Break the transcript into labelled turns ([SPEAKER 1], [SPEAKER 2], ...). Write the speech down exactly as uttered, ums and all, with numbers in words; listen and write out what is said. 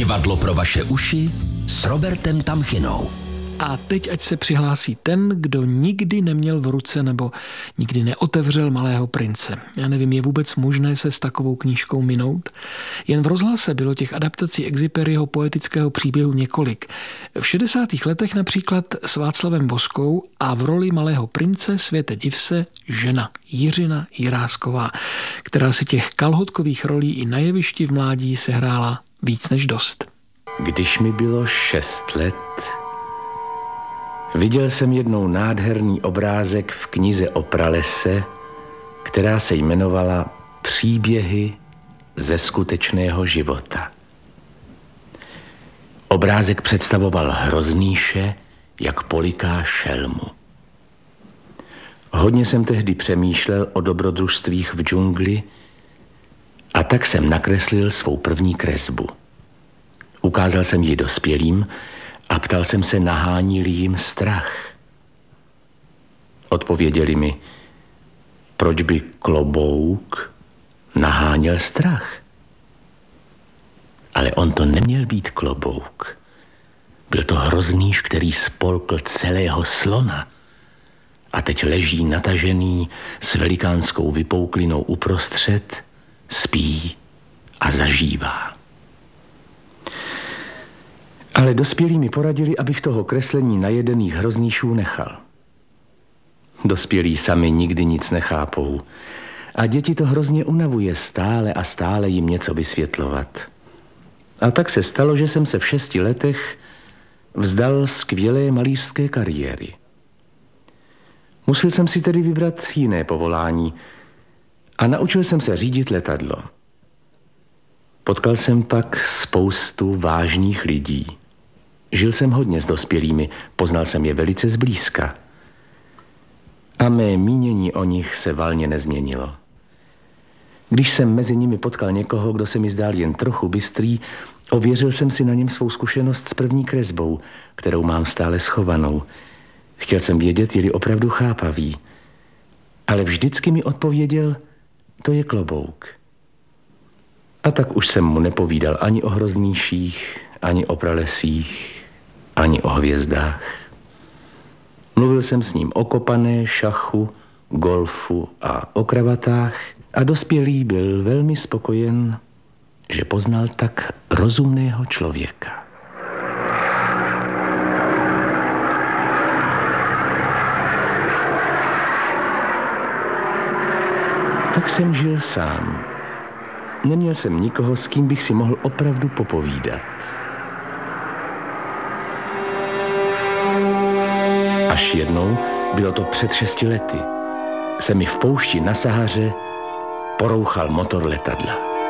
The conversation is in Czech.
[SPEAKER 1] Divadlo pro vaše uši s Robertem Tamchinou.
[SPEAKER 2] A teď ať se přihlásí ten, kdo nikdy neměl v ruce nebo nikdy neotevřel Malého prince. Já nevím, je vůbec možné se s takovou knížkou minout? Jen v rozhlase bylo těch adaptací Exuperyho poetického příběhu několik. V šedesátých letech například s Václavem Voskou a v roli Malého prince Světe div se žena Jiřina Jirásková, která si těch kalhotkových rolí i na jevišti v mládí sehrála víc než dost.
[SPEAKER 3] Když mi bylo šest let, viděl jsem jednou nádherný obrázek v knize o pralese, která se jmenovala Příběhy ze skutečného života. Obrázek představoval hroznýše, jak poliká šelmu. Hodně jsem tehdy přemýšlel o dobrodružstvích v džungli a tak jsem nakreslil svou první kresbu. Ukázal jsem ji dospělým a ptal jsem se, nahání-li jim strach. Odpověděli mi, proč by klobouk naháněl strach. Ale on to neměl být klobouk. Byl to hroznýš, který spolkl celého slona a teď leží natažený s velikánskou vypouklinou uprostřed, spí a zažívá. Ale dospělí mi poradili, abych toho kreslení najedených hroznýšů nechal. Dospělí sami nikdy nic nechápou a děti to hrozně unavuje stále a stále jim něco vysvětlovat. A tak se stalo, že jsem se v šesti letech vzdal skvělé malířské kariéry. Musel jsem si tedy vybrat jiné povolání a naučil jsem se řídit letadlo. Potkal jsem pak spoustu vážných lidí. Žil jsem hodně s dospělými, poznal jsem je velice zblízka. A mé mínění o nich se valně nezměnilo. Když jsem mezi nimi potkal někoho, kdo se mi zdál jen trochu bystrý, ověřil jsem si na něm svou zkušenost s první kresbou, kterou mám stále schovanou. Chtěl jsem vědět, je-li opravdu chápavý. Ale vždycky mi odpověděl, to je klobouk. A tak už jsem mu nepovídal ani o hroznýších, ani o pralesích, ani o hvězdách. Mluvil jsem s ním o kopané, šachu, golfu a o kravatách a dospělý byl velmi spokojen, že poznal tak rozumného člověka. Tak jsem žil sám. Neměl jsem nikoho, s kým bych si mohl opravdu popovídat. Až jednou, bylo to před šesti lety, se mi v poušti na Sahaře porouchal motor letadla.